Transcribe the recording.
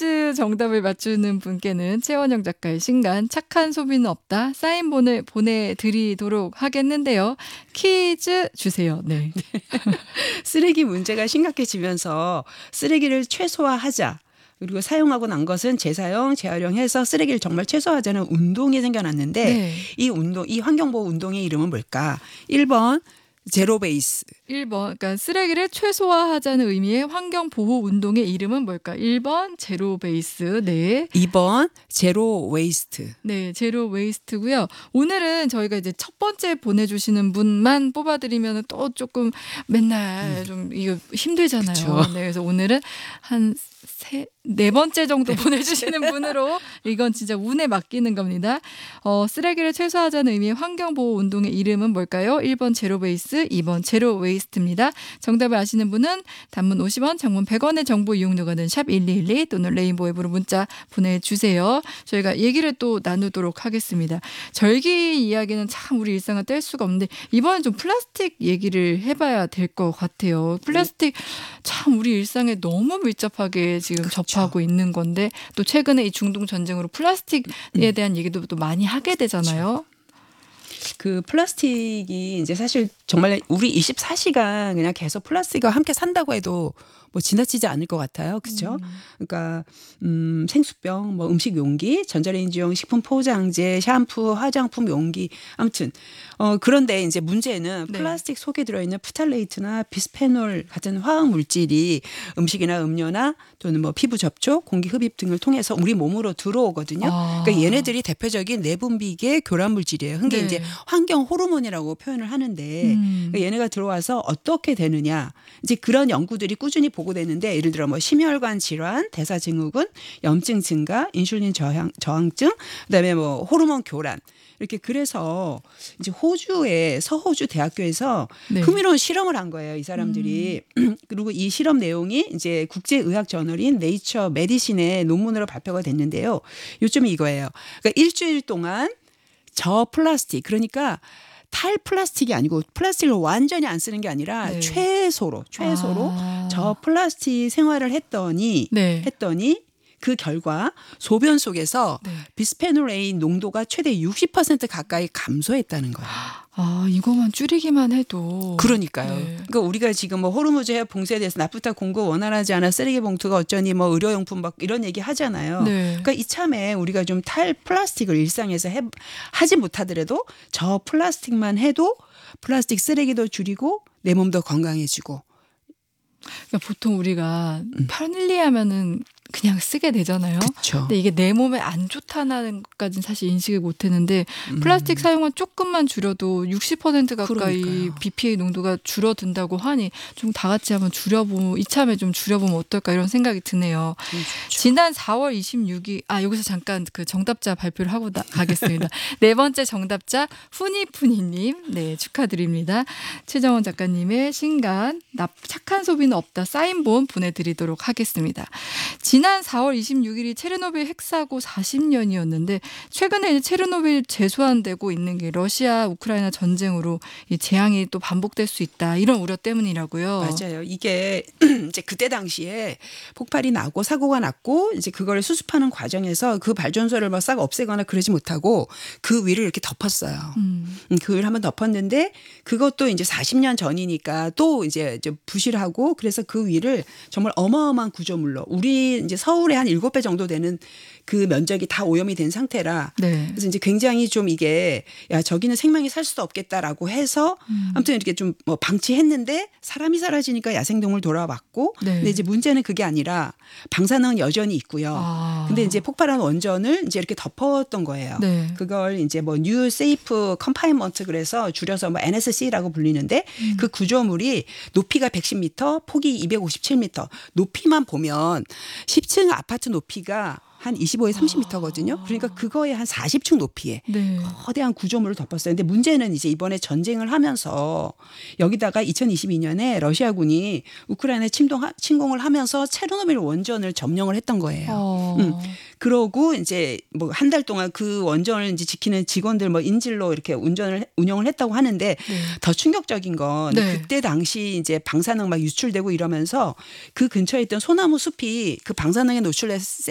퀴즈 정답을 맞추는 분께는 최원영 작가의 신간 착한 소비는 없다 사인본을 보내드리도록 하겠는데요. 퀴즈 주세요. 네. 쓰레기 문제가 심각해지면서 쓰레기를 최소화하자. 그리고 사용하고 난 것은 재사용, 재활용해서 쓰레기를 정말 최소화하자는 운동이 생겨났는데 네. 이 환경보호 운동의 이름은 뭘까? 1번 제로 베이스. 1번, 그러니까 쓰레기를 최소화하자는 의미의 환경보호 운동의 이름은 뭘까? 1번 제로 베이스, 네. 2번 제로 웨이스트. 네, 제로 웨이스트고요. 오늘은 저희가 이제 첫 번째 보내주시는 분만 뽑아드리면 또 조금 맨날 좀 이거 힘들잖아요. 그쵸. 네, 그래서 오늘은 한 네 번째 정도 보내주시는 분으로 이건 진짜 운에 맡기는 겁니다. 쓰레기를 최소화하자는 의미의 환경보호 운동의 이름은 뭘까요? 1번 제로베이스, 2번 제로웨이스트입니다. 정답을 아시는 분은 단문 50원, 장문 100원의 정보 이용료가 든 샵 1212 또는 레인보우 앱으로 문자 보내주세요. 저희가 얘기를 또 나누도록 하겠습니다. 절기 이야기는 참 우리 일상을 뗄 수가 없는데 이번엔 좀 플라스틱 얘기를 해봐야 될 것 같아요. 플라스틱 참 우리 일상에 너무 밀접하게 지금 접하고 있는 건데 또 최근에 이 중동 전쟁으로 플라스틱에 대한 얘기도 또 많이 하게 되잖아요. 그 플라스틱이 이제 사실 정말 우리 24시간 그냥 계속 플라스틱과 함께 산다고 해도 뭐 지나치지 않을 것 같아요. 그렇죠? 그러니까 생수병, 뭐 음식 용기, 전자레인지용 식품 포장재, 샴푸, 화장품 용기 아무튼 그런데 이제 문제는 네. 플라스틱 속에 들어있는 프탈레이트나 비스페놀 같은 화학 물질이 음식이나 음료나 또는 뭐 피부 접촉, 공기 흡입 등을 통해서 우리 몸으로 들어오거든요. 그러니까 얘네들이 대표적인 내분비계 교란 물질이에요. 근데 네. 이제 환경 호르몬이라고 표현을 하는데 그러니까 얘네가 들어와서 어떻게 되느냐. 이제 그런 연구들이 꾸준히 보고되는데 예를 들어 뭐 심혈관 질환, 대사증후군, 염증 증가, 인슐린 저항증, 그다음에 뭐 호르몬 교란. 이렇게 그래서 이제 호주의 서호주 대학교에서 네. 흥미로운 실험을 한 거예요. 이 사람들이. 그리고 이 실험 내용이 이제 국제의학 저널인 네이처 메디신의 논문으로 발표가 됐는데요. 요점이 이거예요. 그러니까 일주일 동안 저 플라스틱 그러니까 탈 플라스틱이 아니고 플라스틱을 완전히 안 쓰는 게 아니라 네. 최소로 저 플라스틱 생활을 했더니 네. 그 결과 소변 속에서 네. 비스페놀 A 농도가 최대 60% 가까이 감소했다는 거예요. 아, 이거만 줄이기만 해도. 그러니까요. 네. 그러니까 우리가 지금 뭐 호르무즈 해협 봉쇄에 대해서 납부탁 공급 원활하지 않아 쓰레기 봉투가 어쩌니 뭐 의료용품 막 이런 얘기 하잖아요. 네. 그러니까 이참에 우리가 좀 탈 플라스틱을 일상에서 하지 못하더라도 저 플라스틱만 해도 플라스틱 쓰레기도 줄이고 내 몸도 건강해지고. 그러니까 보통 우리가 편리하면은 그냥 쓰게 되잖아요. 그렇죠. 근데 이게 내 몸에 안 좋다는 것까지는 사실 인식을 못했는데 플라스틱 사용은 조금만 줄여도 60% 가까이 그러니까요. BPA 농도가 줄어든다고 하니 좀 다 같이 한번 이참에 좀 줄여보면 어떨까 이런 생각이 드네요. 지난 4월 26일 여기서 잠깐 그 정답자 발표를 하고 가겠습니다. 네 번째 정답자 후니푸니님 네 축하드립니다. 최정원 작가님의 신간 착한 소비는 없다 사인본 보내드리도록 하겠습니다. 지난 4월 26일이 체르노빌 핵사고 40년이었는데 최근에 체르노빌 재소환되고 있는 게 러시아 우크라이나 전쟁으로 이 재앙이 또 반복될 수 있다 이런 우려 때문이라고요. 맞아요. 이게 이제 그때 당시에 폭발이 나고 사고가 났고 이제 그걸 수습하는 과정에서 그 발전소를 막 싹 없애거나 그러지 못하고 그 위를 이렇게 덮었어요. 그 위를 한번 덮었는데 그것도 이제 40년 전이니까 또 이제 부실하고 그래서 그 위를 정말 어마어마한 구조물로 우리 이제 서울의 한 7배 정도 되는 그 면적이 다 오염이 된 상태라 네. 그래서 이제 굉장히 좀 이게 야 저기는 생명이 살 수도 없겠다라고 해서 아무튼 이렇게 좀 뭐 방치했는데 사람이 사라지니까 야생동물 돌아왔고 네. 근데 이제 문제는 그게 아니라 방사능은 여전히 있고요. 근데 이제 폭발한 원전을 이제 이렇게 덮었던 거예요. 네. 그걸 이제 뭐 뉴 세이프 컴파인먼트 그래서 줄여서 뭐 NSC라고 불리는데 그 구조물이 높이가 110m, 폭이 257m. 높이만 보면 10층 아파트 높이가 한 25에 30m거든요. 그러니까 그거에 한 40층 높이에 네. 거대한 구조물을 덮었어요. 근데 문제는 이제 이번에 전쟁을 하면서 여기다가 2022년에 러시아군이 우크라이나에 침공을 하면서 체르노빌 원전을 점령을 했던 거예요. 그러고 이제 뭐 한 달 동안 그 원전을 이제 지키는 직원들 뭐 인질로 이렇게 운영을 했다고 하는데 네. 더 충격적인 건 네. 그때 당시 이제 방사능 막 유출되고 이러면서 그 근처에 있던 소나무 숲이 그 방사능에 노출돼서